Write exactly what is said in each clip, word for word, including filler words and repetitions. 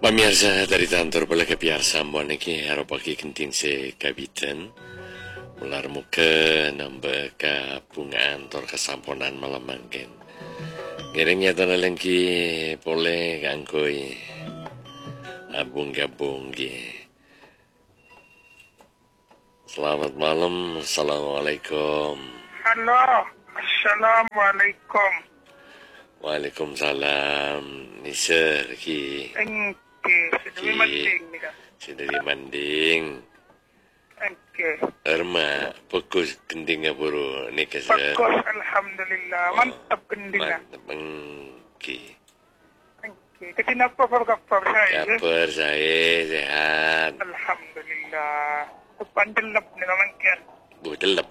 Pemirsa dari kantor pala kebiasaan buat niki harap pagi kenting se kabitan ular muka nambah ke bungaan tor kesampunan malam mangken ngiringnya tanah lengki boleh gangkui abung gabung gi. Selamat malam, assalamualaikum. Halo, assalamualaikum. Waalaikumsalam. Nisa ki. Engke, sedemi manding ni kan. Sedari manding. Engke. Erma, fokus kendinga buru ni kasar. Fokus, alhamdulillah. Mantap kendinga. Mantap engki. Engke. Kenapa apa saya? Kabar saya sehat. Alhamdulillah. Pandelap ni naman kan. Budelap.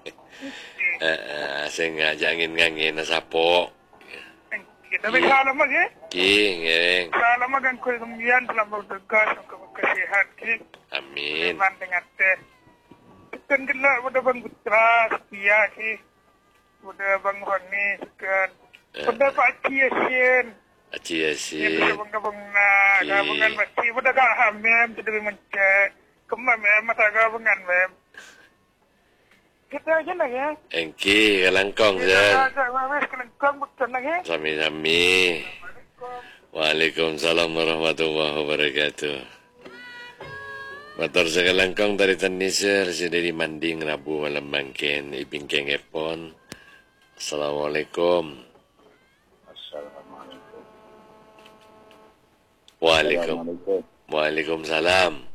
Saya ngajangin ngangin na sapo. Tapi salah mag eh. Ki, ngeng. Salah mag ang kulungan dalam berdegas ang kesehat ki. Amin. Manding ate. Kan gila udah bang Putra setia ki. Udah bang Roni sekian. Udah Pak Ciasin. Aci aci. Udah bang kabung na. Kabungan masih. Udah kaham mem. Jadi mencek. Kemam mem. Mata kabungan mem. Kita aja lah ya. Engki kalangkong Kita sir. aja. Wawes kelengkong bukan lagi. Sami-sami. Waalaikumsalam warahmatullahi wabarakatuh. Motor sekalangkong dari Tanisir, dari Manding, Rabu malam bangken, Ibing Keng Epon. Assalamualaikum. Assalamualaikum. Waalaikum. Waalaikumsalam.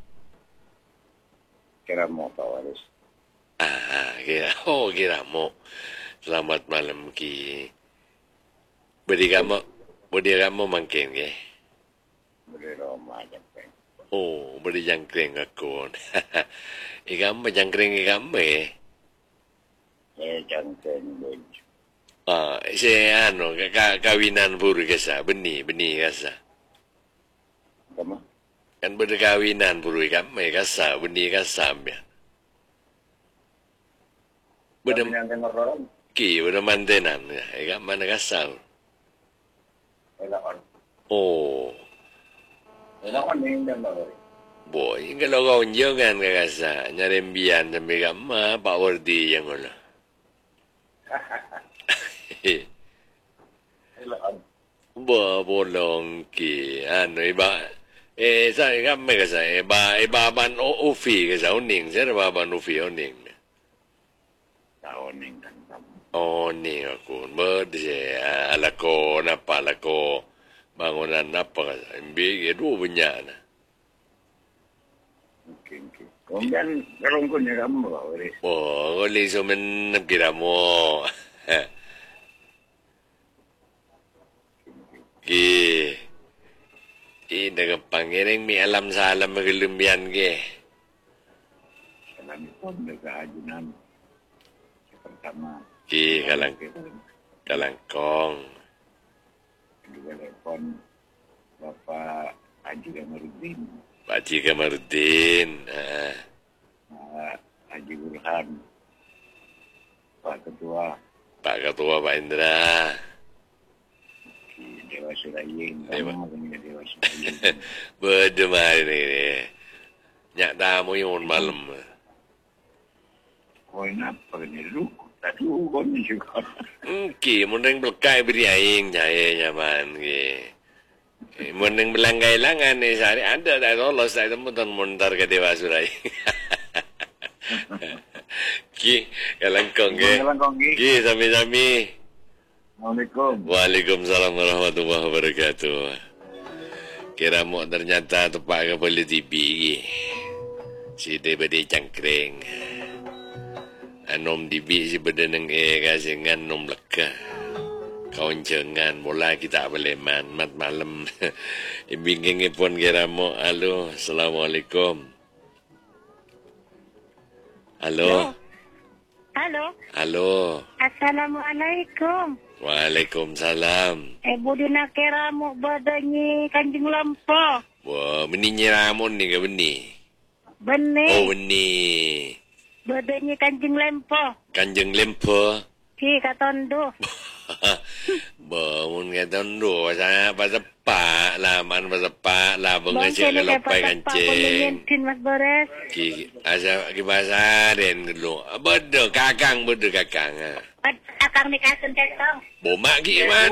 Kira mau Pak Waris. Ah, kira, oh kira mo. Selamat malam ki. Beri kamu, beri kamu mangken ke? Beri Roma jangkring. Oh, beri jangkring aku. Ikam jangkring ikam eh. Saya jangkring benci. Ah, saya ano, ka kawinan puru kasa, beni, beni kasa. Kamu? Kan berkawinan puru ikam eh kasa, beni kasa ambil. Beda Kami yang dengar orang. ki, beda mantenan ya, ikam mana kasa. Elakan. Oh, Elakan ni dengar orang. boy, kalau kau jangan ke kasa, nyarembian sampai kama Pak Wardi yang mana. Elakan. Ba bolong ki, ano iba. Eh, sa ikam may kasa, iba iba ban o ufi kasa uning, sir iba ban ufi uning. Tahun ni kan kamu. Oh, ni ako. Berde, ala ko, napa, ala ko. Bangunan napa, imbi, itu punya na. Okey, okey. Kemudian kerongkon ni kamu Pak Waris. Oh, kali so men kira mo. Ki. Ki, daga pangiring mi alam sa alam magalumbian ki. Salam pun dekat ajunan. Pertama. Ki, kalang, kalangkong. Juga telepon Bapak Haji Kamarudin. Pak Haji Kamarudin. Ah. Pak Haji Burhan. Pak Ketua. Pak Ketua Pak Indra. Dewa Suraying. Dewa. Kamu punya Dewa Suraying. Berdemar ini. Nyak tamu yung malam. Kau kenapa ni lu? Tadi kau ni juga. Ki, mundeng belkai beri aing jaya nyaman ki. Mundeng belanggai langan ni sehari ada dah lolos dah temu ton muntar ke Dewa Suraying. Ki, kalangkong ke. Kalangkong ki. Ki, sami-sami. Assalamualaikum. Waalaikumsalam warahmatullahi wabarakatuh. Kira mo ternyata tepak ke boleh T V ki. Si debade cangkring. Anom D B si bedeneng e kasi nganom leka. Kawan jangan bola kita boleh man mat malam. Ibingking pun kira mo. Halo, assalamualaikum. Halo. Halo. Halo. Assalamualaikum. Waalaikumsalam. Eh, budi nak kira mo badannya kanjeng lampo. Wah, benih ramon ni ke benih? Benih. Oh, benih. Badannya kanjeng lampo. Kanjeng lempo. Si katondo. Bangun kata ndu saya pasal pak lah man pasal pak lah Bang bengajak kena ke kaya lopai patak pak pun kancing. menyentin Mas Boris. Ki asa ki pasarin dulu. Bodoh kakang bodoh kakang. Ha. Akang ni kasen ketong. Bo mak ki man.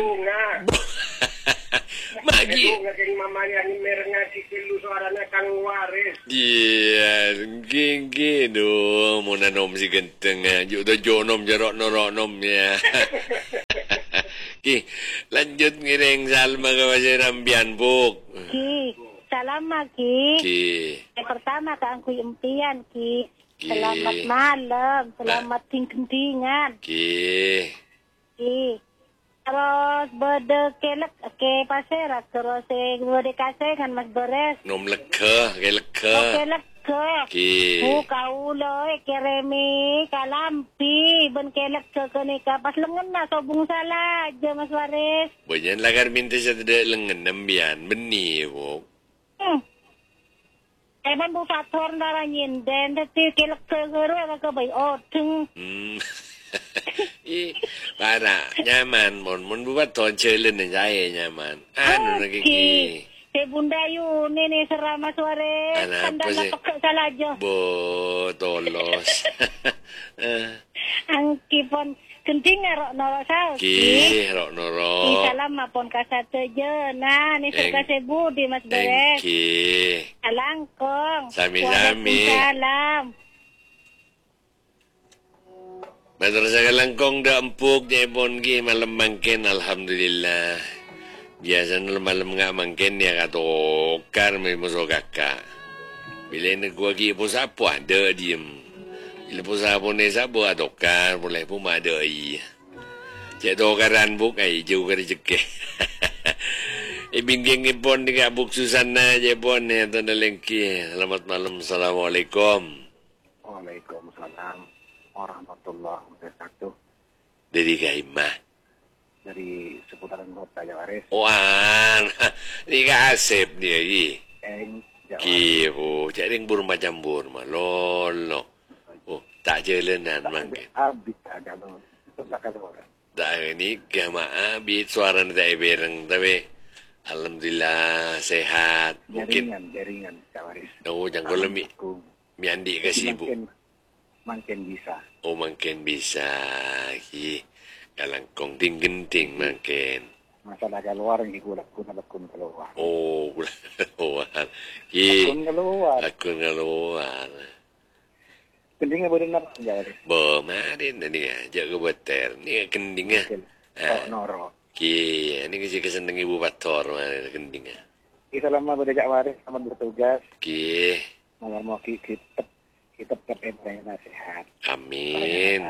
Mak ki. Ngaking mamanya ni merengah sikilu suaranya Kang Waris. Iya, gigi do mau nanom si genteng ya. Juk do jonom jerok norok nom ya. Ki, lanjut ngiring salma ke pasir rambian buk. Ki, salama Ki. Ki. Yang pertama ke angku impian Ki. Ki. Selamat malam, selamat ting-tingan. Ki. Ki. Terus berde kelek ke pasir, terus berde kasengan Mas Boris. Nom leke, ke leke. Oh, kelek ke. Ki. Oh, kau loh, keremi, kalampi, ben kelek ke ke nikah. Pas lengan nak sobung salah aja Mas Boris. Banyak lagar minta saya tidak lengan nambian. Beni buk. Hmm. Eman bu fator darah nyinden, tapi kelek ke guru apa ke bayi. Oh, teng. Hmm. I, para nyaman mon mon buat ton celen saya nyaman. Anu lagi ki. Si Bunda Yu ni serama suara. Kenapa Anda sih? nak pakai salah aja. Bo tolos. Ang kipon kenting rok noro sao. Ki rok noro. Ki salam apon kasate je. Nah, ni Eng- suka sebudi Mas Beres. Ki. Alangkong. Sami-sami. Waalaikumsalam. Madrasah Kelangkong dah empuk je pun ki malam mangken alhamdulillah. Biasa malam ngak mangken ya katokar me musuh kakak. Bila nak gua ki pun siapa ada diem. Bila pun siapa ni siapa atokar boleh pun ada i. Cek tokaran buk ai jauh kari cekeh. Eh bingking pun di buk Susana je pun ya tuan lengki. Selamat malam. Assalamualaikum. Waalaikumsalam warahmatullahi wabarakatuh. Dari Gaimah. Dari seputaran kota Jawares. Wan, ni ka asep ni lagi. Eng Jawares. Kiho, cari bur macam bur mah lolo. Oh, tak jalanan mangke. Abis ada no. Tak ada orang. Tak ini kama abit suara ni tak bereng tapi alhamdulillah sehat. Mungkin Jaringan, jaringan Jawares. oh jangan lemi Aku mi andi ka sibuk. makin makin bisa. Oh mungkin bisa. Ki kalangkong ting genting mungkin. Masalah keluar yang ikut aku nak kun keluar. Oh, keluar. Ki Kun keluar. aku keluar. Kendingnya boleh nak Jawares. Bo, marin ni aja ke beter. Ni kending ah. Oh noro. Ki, ni kasi keseneng ibu pator mana kending ah. Kita lama boleh Jawares sama bertugas. Ki, Malam mau kita kita tetap sehat. amin.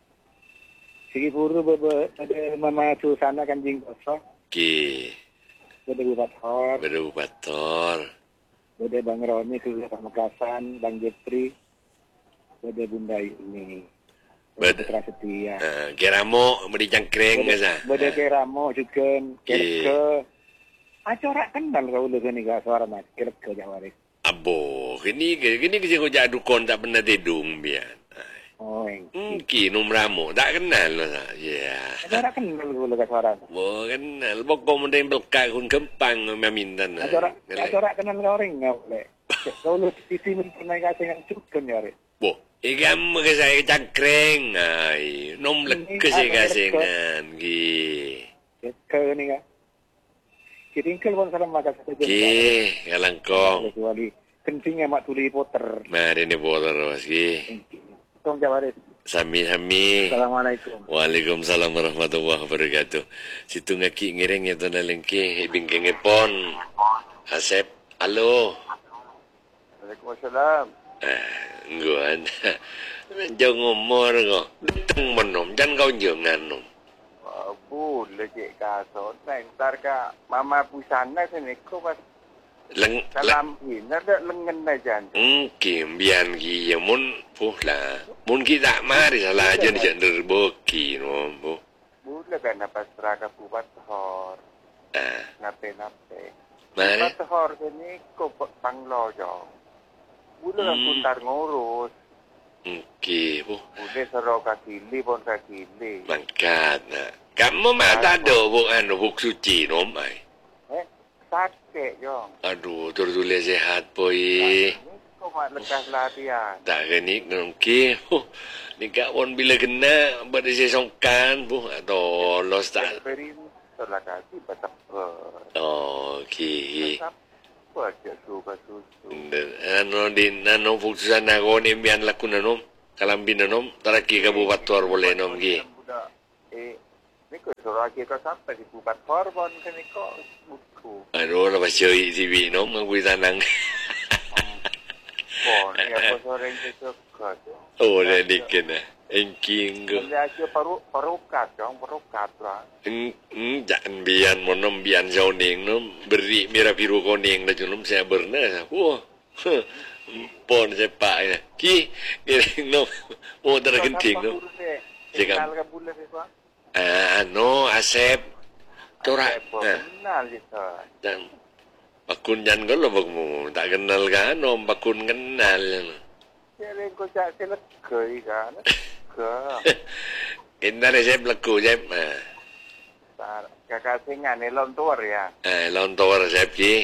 Sigi puru bebe ada mama Susana kan jing kosong. Ki, Bede buat hor. beru pator. Bede Bang Roni tu sama Kasan, Bang Jepri. Bede Bunda ini. Bede. Bede Putra Setia. Ah, kira mo beri cangkreng ke sa? Bede Keramo juga kerke. Acara kenal kau lu ni gak suara nak kerke Jawaris. Abo, kini kini kasi ko jadu kon tak pernah tidung bian. Oh, yang. Hmm, ki numramo tak kenal lo sa. Ya. Acara kenal kau lu gak suara. Bo kenal, bo ko mo din belka kun kempang mamintan. Acara acara kenal kau ring nggak boleh. Kau lu sisi pernah kasih yang cukup Jawaris. Bo, igam ke saya cangkreng. Ay, nom lek ke saya kasengan. Ki. Kerke ni kan. Kiringkel pun salam makan saja. Ki, kalangkong. Kecuali kencingnya mak tuli poter. Mari ni botor mas ki. Tong Jawaris. Sami-sami. Assalamualaikum. Waalaikumsalam warahmatullahi wabarakatuh. Situ ngaki ngireng ya tuan lengki. Bingking pon. Asep. Halo. Waalaikumsalam. Ah, nguan. Jangan ngomor ko. Datang menom. Jangan kau jangan nom. Bu, lejek kasut. Ntar ka mama pusana sini ko pas Leng. dalam ini ada lengan aja. Hmm, kimbian ki ya mun puh lah. Mun kita mari salah aja ni jangan terboki no. Bu. Bu, lega napa seraka buat hor. Ah, Nape nape. mari. Buat hor sini ko panglo jong. Bu, lega Hmm. putar ngurus. Okay, bu. Bu, de sero kakili pon kakili. Mangkat na. Kamu mah tak ada buk anu buk suci nom ai. Eh, sakit jong. Aduh, tertulis sehat poi. Kau mak lekas latihan. Tak kini nongki. Huh, ni kak pun bila kena pada sesongkan bu atau los tak. Beri setelah kasih batak per. Oh, okey. Apa je suka susu. Ano din ano putusan ako ni biyan laku na nom. Kalambin na nom. Taraki ka bubator boleh nom gi. Eh, ni kau suruh lagi kau sampai di bukat korban kan ni kau buku. Ano na ba siya T V nom ang tanang. Oh, ni apa sore ini suka. Oh, dah dikit na. Engking ko. Dia aja paru parukat jong parukat lah. Eng, eng, jangan bian mo nom bian zoning nom beri mira biru koning na junom saya berna. Wah, pon saya pak ya. Ki, giring nom, mau dar genting nom. Jika kalau bulan itu, Ah, ano, Asep. Tora. kenal gitu. Dan bakun jan ko lo bagmo. Tak kenal ka ano, bakun kenal. Jadi kau cak selek kan? Ke. Kita resep laku jep. Kakak singan ni lontor ya. Ah, lontor resep ki.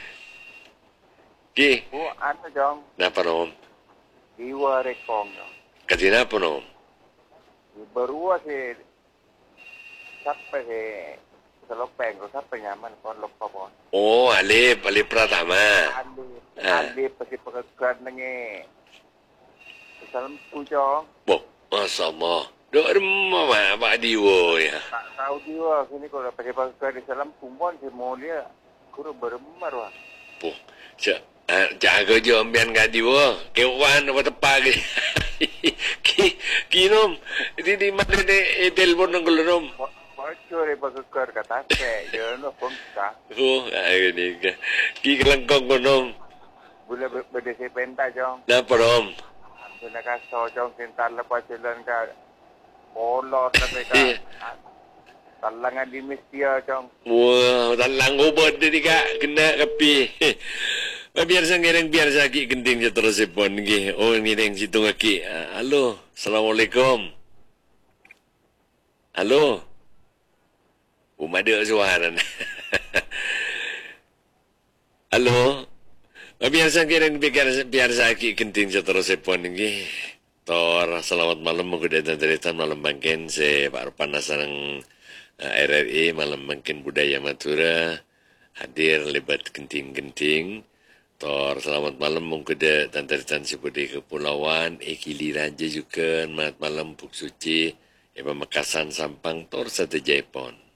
Ki. Bu, anu jong. Napa nom? Iwa rekong jong. Katina apa nom? Berua si sampai si selopeng kau sampai nyaman kau lupa pun. Oh, Alip, Alip Pratama. Alip, Ah. alip pasti pekerjaan nengi. Salam pujong. Bo, masa Allah. Dok remah mah Pak Diwo ya. Tak tahu dia sini kalau pakai pekerjaan di salam kumpul si mulia. Kuru beremar wah. Bo, cak. Ah, jaga je ambian ka Diwo. Kewan apa tepak ke. Ki, ki nom. Di di mana de telefon nang nom. Bocor di pekerjaan kata saya. Dia no pengka. Oh, ay ni ka. Ki kelengkong ko nom. Boleh berdesi pentas jong. Napa nom? Kena kasih jong sintar lepas jalan ka. Bolot na mereka. Talangan di Mestia jong. Wah, talang ubod di ka kena kapi. Biar sa ngereng biar sa ki genting sa terus ipon gi. Oh, ngereng situ ngaki. Ah, halo, assalamualaikum. Halo. Umada suara. Halo. Biar sa ngereng biar biar sa ki genting sa terus ipon gi. Tor, selamat malam mengkuda dan malam bangken se Pak Rupanas ng uh, R R I malam bangken budaya Madura hadir lebat genting-genting. Tor, selamat malam mengkuda dan taritan sebudi kepulauan Ekili Raja juga mat malam Buk Suci Eba Mekasan Sampang Tor Sate Jaipon.